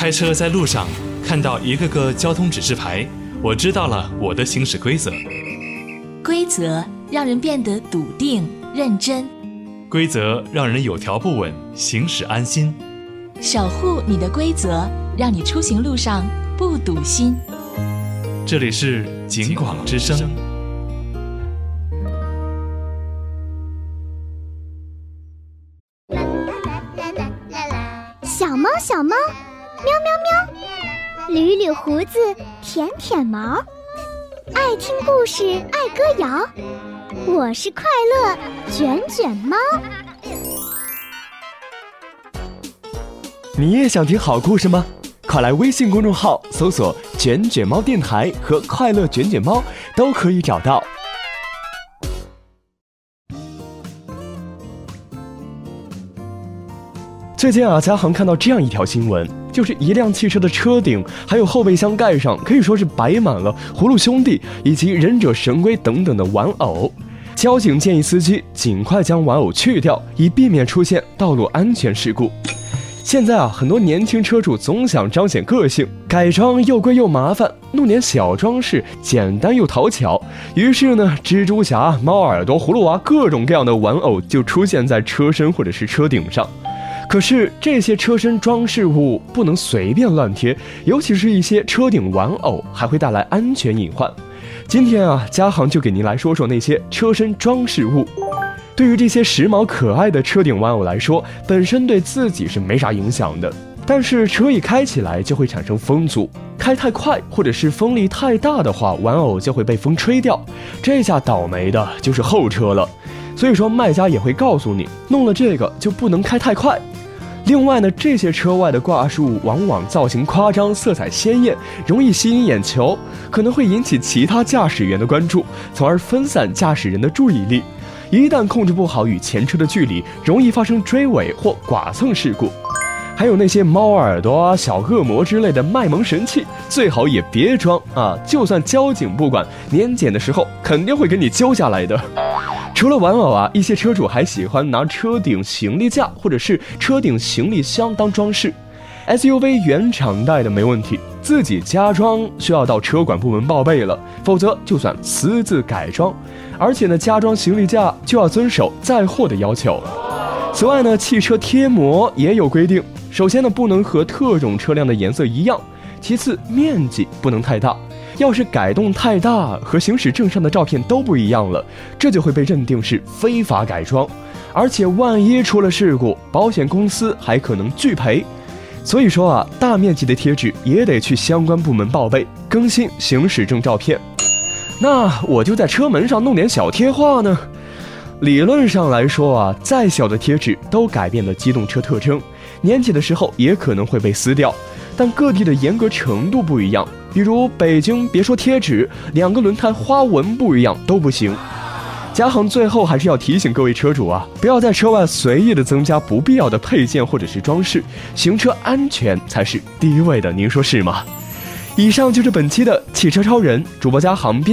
开车在路上看到一个个交通指示牌，我知道了我的行驶规则。 规则让人变得笃定认真， 规则让人有条不紊，行驶安心。 守护你的规则，让你出行路上不堵心。 这里是警广之声。 小猫小猫，喵喵喵，捋捋胡子，舔舔毛，爱听故事，爱歌谣。我是快乐卷卷猫。 你也想听好故事吗？快来微信公众号搜索卷卷猫电台和快乐卷卷猫，都可以找到。最近啊，嘉航看到这样一条新闻，就是一辆汽车的车顶还有后备箱盖上可以说是摆满了葫芦兄弟以及忍者神龟等等的玩偶。交警建议司机尽快将玩偶去掉，以避免出现道路安全事故。现在啊，很多年轻车主总想彰显个性，改装又贵又麻烦，弄点小装饰简单又讨巧。于是呢，蜘蛛侠、猫耳朵、葫芦娃各种各样的玩偶就出现在车身或者是车顶上。可是这些车身装饰物不能随便乱贴，尤其是一些车顶玩偶还会带来安全隐患。今天啊，嘉航就给您来说说那些车身装饰物。对于这些时髦可爱的车顶玩偶来说，本身对自己是没啥影响的，但是车一开起来就会产生风阻，开太快或者是风力太大的话，玩偶就会被风吹掉，这下倒霉的就是后车了。所以说卖家也会告诉你，弄了这个就不能开太快。另外呢，这些车外的挂饰往往造型夸张，色彩鲜艳，容易吸引眼球，可能会引起其他驾驶员的关注，从而分散驾驶人的注意力。一旦控制不好与前车的距离，容易发生追尾或剐蹭事故。还有那些猫耳朵啊、小恶魔之类的卖萌神器，最好也别装啊！就算交警不管，年检的时候肯定会给你揪下来的。除了玩偶啊，一些车主还喜欢拿车顶行李架或者是车顶行李箱当装饰。SUV 原厂带的没问题，自己加装需要到车管部门报备了，否则就算私自改装。而且呢，加装行李架就要遵守载货的要求。此外呢，汽车贴膜也有规定，首先呢，不能和特种车辆的颜色一样，其次面积不能太大。要是改动太大，和行驶证上的照片都不一样了，这就会被认定是非法改装，而且万一出了事故，保险公司还可能拒赔。所以说啊，大面积的贴纸也得去相关部门报备，更新行驶证照片。那我就在车门上弄点小贴画呢。理论上来说啊，再小的贴纸都改变了机动车特征，粘起的时候也可能会被撕掉，但各地的严格程度不一样。比如北京，别说贴纸，2个轮胎花纹不一样都不行。嘉航最后还是要提醒各位车主啊，不要在车外随意的增加不必要的配件或者是装饰，行车安全才是第一位的，您说是吗？以上就是本期的汽车超人，主播嘉航。